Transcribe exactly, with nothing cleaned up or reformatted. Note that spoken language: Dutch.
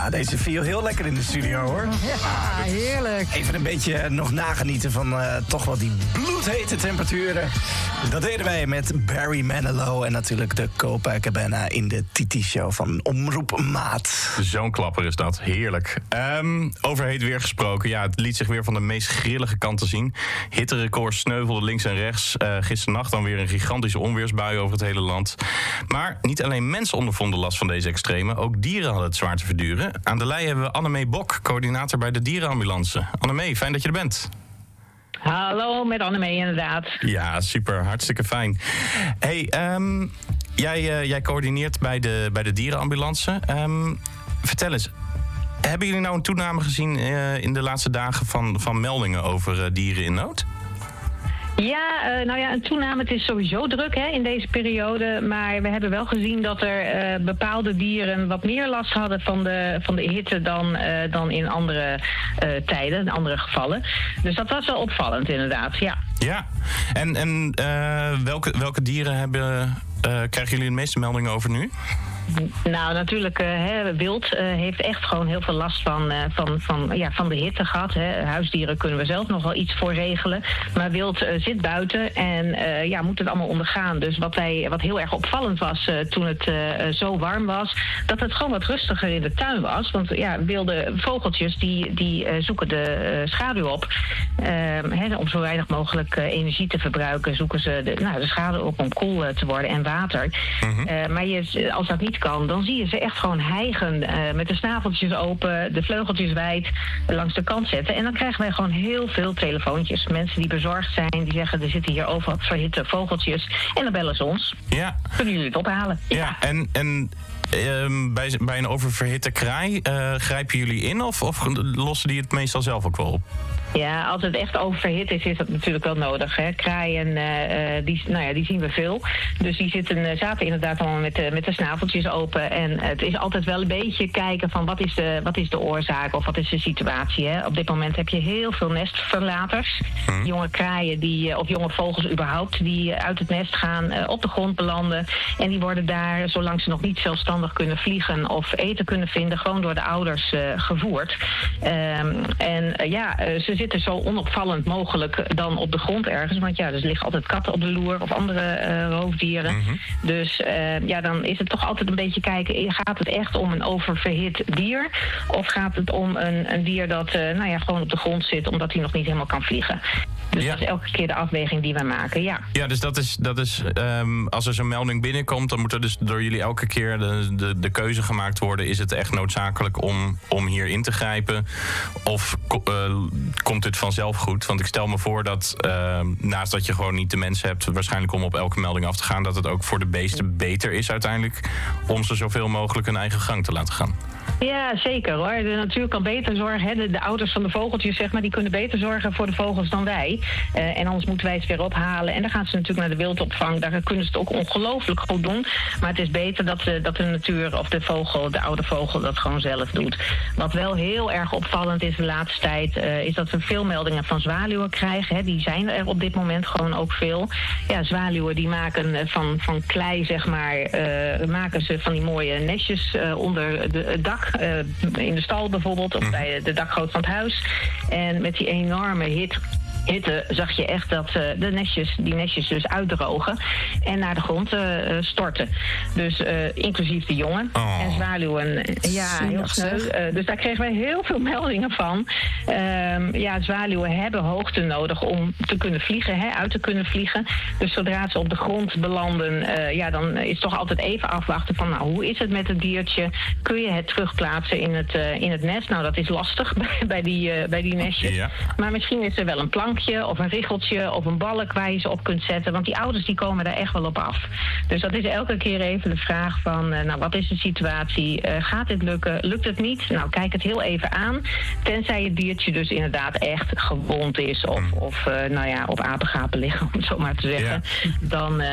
Ja, deze viel heel lekker in de studio, hoor. Ja, heerlijk. Even een beetje nog nagenieten van uh, toch wel die bloedhete temperaturen. Dat deden wij met Barry Manilow en natuurlijk de Copacabana in de Titi-show van Omroep Maat. Zo'n klapper is dat. Heerlijk. Um, over heet weer gesproken. Ja, het liet zich weer van de meest grillige kanten zien. Hitterecords sneuvelden links en rechts. Uh, gisternacht dan weer een gigantische onweersbui over het hele land. Maar niet alleen mensen ondervonden last van deze extreme. Ook dieren hadden het zwaar te verduren. Aan de lijn hebben we Annemee Bok, coördinator bij de dierenambulance. Annemee, fijn dat je er bent. Hallo, met Annemee inderdaad. Ja, super. Hartstikke fijn. Hey, um, jij, uh, jij coördineert bij de, bij de dierenambulance. Um, vertel eens, hebben jullie nou een toename gezien uh, in de laatste dagen van, van meldingen over uh, dieren in nood? Ja, uh, nou ja, een toename. Het is sowieso druk hè, in deze periode. Maar we hebben wel gezien dat er uh, bepaalde dieren wat meer last hadden van de, van de hitte dan, uh, dan in andere uh, tijden, in andere gevallen. Dus dat was wel opvallend inderdaad, ja. Ja, en, en uh, welke, welke dieren hebben, uh, krijgen jullie de meeste meldingen over nu? Nou, natuurlijk, uh, hè, wild uh, heeft echt gewoon heel veel last van, uh, van, van, ja, van de hitte gehad. Hè. Huisdieren kunnen we zelf nog wel iets voor regelen. Maar wild uh, zit buiten en uh, ja, moet het allemaal ondergaan. Dus wat, wij, wat heel erg opvallend was uh, toen het uh, zo warm was, dat het gewoon wat rustiger in de tuin was. Want ja, wilde vogeltjes die, die uh, zoeken de uh, schaduw op. Uh, hè, om zo weinig mogelijk uh, energie te verbruiken, zoeken ze de, nou, de schaduw op om koel uh, te worden en water. Mm-hmm. Uh, maar je, als dat niet kan, dan zie je ze echt gewoon hijgen uh, met de snaveltjes open, de vleugeltjes wijd uh, langs de kant zetten. En dan krijgen wij gewoon heel veel telefoontjes. Mensen die bezorgd zijn, die zeggen er zitten hier overal verhitte vogeltjes. En dan bellen ze ons. Ja. Kunnen jullie het ophalen? Ja, ja. en... en... Um, bij, bij een oververhitte kraai, uh, grijpen jullie in of, of lossen die het meestal zelf ook wel op? Ja, als het echt oververhit is, is dat natuurlijk wel nodig. Hè. Kraaien, uh, die, nou ja, die zien we veel. Dus die zitten, uh, zaten inderdaad allemaal met de, met de snaveltjes open. En het is altijd wel een beetje kijken van wat is de, wat is de oorzaak of wat is de situatie. Hè. Op dit moment heb je heel veel nestverlaters. Hmm. Jonge kraaien die, of jonge vogels überhaupt, die uit het nest gaan, uh, op de grond belanden. En die worden daar, zolang ze nog niet zelfstandig kunnen vliegen of eten kunnen vinden, gewoon door de ouders uh, gevoerd. Um, en uh, ja, uh, ze zitten zo onopvallend mogelijk dan op de grond ergens. Want ja, er liggen altijd katten op de loer of andere uh, roofdieren. Mm-hmm. Dus uh, ja, dan is het toch altijd een beetje kijken, gaat het echt om een oververhit dier? Of gaat het om een, een dier dat uh, nou ja, gewoon op de grond zit omdat hij nog niet helemaal kan vliegen? Dus ja. Dat is elke keer de afweging die wij maken, ja. Ja, dus dat is, dat is um, als er zo'n melding binnenkomt, dan moet er dus door jullie elke keer de, de, de keuze gemaakt worden. Is het echt noodzakelijk om, om hier in te grijpen? Of uh, komt dit vanzelf goed? Want ik stel me voor dat uh, naast dat je gewoon niet de mensen hebt, waarschijnlijk om op elke melding af te gaan, dat het ook voor de beesten beter is uiteindelijk om ze zoveel mogelijk hun eigen gang te laten gaan. Ja, zeker hoor. De natuur kan beter zorgen. Hè. De, de ouders van de vogeltjes, zeg maar, die kunnen beter zorgen voor de vogels dan wij. Uh, en anders moeten wij het weer ophalen. En dan gaan ze natuurlijk naar de wildopvang. Daar kunnen ze het ook ongelooflijk goed doen. Maar het is beter dat de, dat de natuur of de vogel, de oude vogel, dat gewoon zelf doet. Wat wel heel erg opvallend is de laatste tijd, uh, is dat we veel meldingen van zwaluwen krijgen. Hè. Die zijn er op dit moment gewoon ook veel. Ja, zwaluwen die maken van, van klei, zeg maar, uh, maken ze van die mooie nestjes uh, onder de, het dak. Uh, in de stal bijvoorbeeld, of bij de dakgoot van het huis. En met die enorme hit... hitte zag je echt dat uh, de nestjes, die nestjes dus uitdrogen en naar de grond uh, storten. Dus uh, inclusief de jongen. Oh. En zwaluwen, ja, heel sneu. Uh, dus daar kregen wij heel veel meldingen van. Um, ja, zwaluwen hebben hoogte nodig om te kunnen vliegen, hè, uit te kunnen vliegen. Dus zodra ze op de grond belanden, uh, ja, dan is het toch altijd even afwachten van, nou, hoe is het met het diertje? Kun je het terugplaatsen in het, uh, in het nest? Nou, dat is lastig bij die, uh, bij die nestjes. Ja. Maar misschien is er wel een plank of een riggeltje of een balk waar je ze op kunt zetten. Want die ouders die komen daar echt wel op af. Dus dat is elke keer even de vraag van, uh, nou, wat is de situatie? Uh, gaat dit lukken? Lukt het niet? Nou, kijk het heel even aan. Tenzij het diertje dus inderdaad echt gewond is of, of uh, nou ja, op apengapen liggen, om het zo maar te zeggen. Ja. Dan... Uh,